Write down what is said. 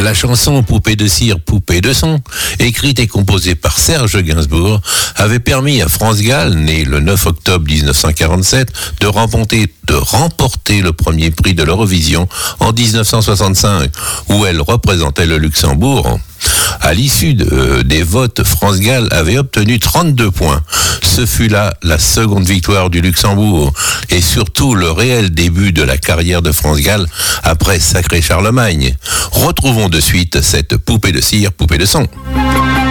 La chanson Poupée de cire, poupée de son, écrite et composée par Serge Gainsbourg, avait permis à France Gall, née le 9 octobre 1947, de remporter le premier prix de l'Eurovision en 1965, où elle représentait le Luxembourg. À l'issue des votes, France Gall avait obtenu 32 points. Ce fut là la seconde victoire du Luxembourg et surtout le réel début de la carrière de France Gall après Sacré Charlemagne. Retrouvons de suite cette poupée de cire, poupée de son.